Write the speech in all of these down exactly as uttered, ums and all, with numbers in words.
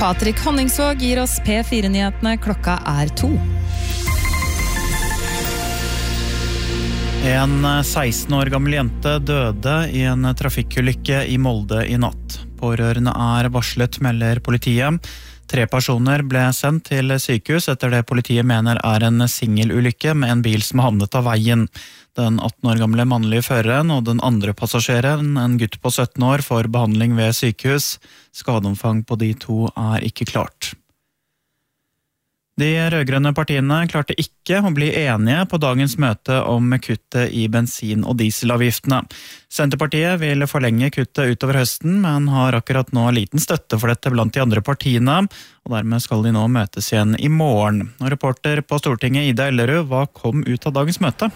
Patrik Honningsvåg gir oss P fire-nyhetene. Klokka er to. En seksten år gammel jente døde i en trafikkulykke i Molde i natt. Pårørende er varslet, melder politiet. Tre personer ble sendt til sykehus etter det politiet mener er en singelulykke med en bil som havnet av veien. Den atten år gamle mannlige føreren og den andre passasjeren, en gutt på sytten år, får behandling ved sykehus. Skadeomfang på de to er ikke klart. De rødgrønne partiene klarte ikke å bli enige på dagens møte om kuttet i bensin- og dieselavgiftene. Senterpartiet vil forlenge kuttet utover høsten, men har akkurat nå liten støtte for dette blant de andre partiene, og dermed skal de nå møtes igjen i morgen. Og reporter på Stortinget, Ida Ellerud, hva kom ut av dagens møte?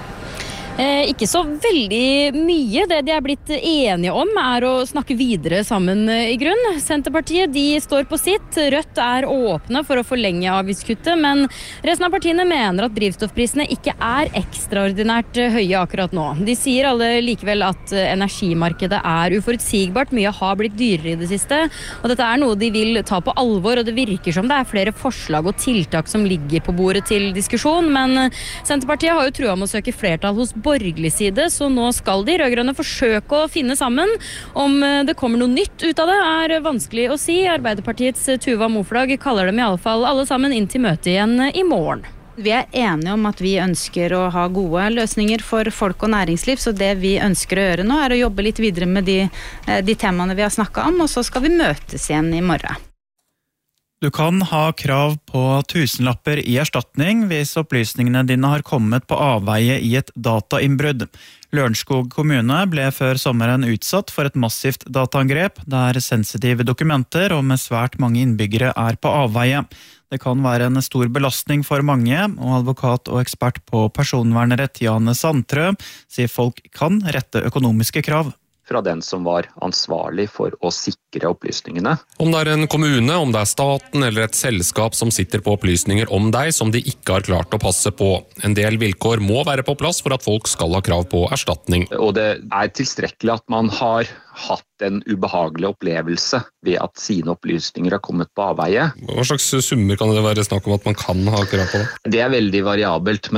Eh, ikke så veldig mye. Det de er blitt enige om er å snakke videre sammen i grunn. Senterpartiet de står på sitt. Rødt er åpne for å forlenge avgiftskuttet, men resten av partiene mener at drivstoffprisene ikke er ekstraordinært høye akkurat nå. De sier alle likevel at energimarkedet er uforutsigbart. Mye har blitt dyrere i det siste, og dette er noe de vil ta på alvor, og det virker som det er flere forslag og tiltak som ligger på bordet til diskusjon, men Senterpartiet har jo trua med å søke flertall hos borgerlig side, så nå skal de rødgrønne forsøke å finne sammen. Om det kommer noe nytt ut av det er vanskelig å si. Arbeiderpartiets Tuva Moflag kaller dem i alle fall alle sammen inn til møte igjen i morgen. Vi er enige om at vi ønsker å ha gode løsninger for folk og næringsliv, så det vi ønsker å gjøre nå er å jobbe litt videre med de, de temaene vi har snakket om, og så skal vi møtes igjen i morgen. Du kan ha krav på tusenlapper i erstatning hvis opplysningene dine har kommet på avveie i et datainnbrudd. Lørenskog kommune ble før sommeren utsatt for et massivt dataangrep, der sensitive dokumenter og med svært mange innbyggere er på avveie. Det kan være en stor belastning for mange, og advokat og ekspert på personvernrett Jane Sandtrø sier folk kan rette økonomiske krav. Fra den som var ansvarlig for å sikre opplysningene. Om det er en kommune, om det er staten eller et selskap som sitter på opplysninger om deg som de ikke har klart å passe på. En del vilkår må være på plass for at folk skal ha krav på erstatning. Og det er tilstrekkelig at man har hatt en ubehagelig opplevelse ved at sine opplysninger har kommet på avveie. Hva slags summer kan det være snakk om at man kan ha krav på det? Det er veldig variabelt,